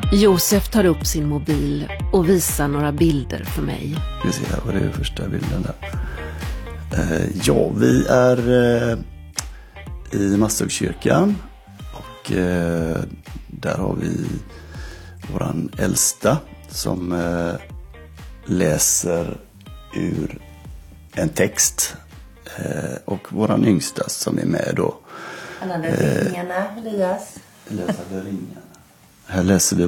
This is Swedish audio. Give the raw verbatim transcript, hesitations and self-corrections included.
Josef tar upp sin mobil och visar några bilder för mig. Vi ser här, vad det är första bilden där. Eh, ja, vi är eh, i Masthugskyrkan och eh, där har vi våran äldsta som eh, läser ur en text eh, och våran yngsta som är med då. Han hade ringarna, Elias. Läser ringarna. Här läser vi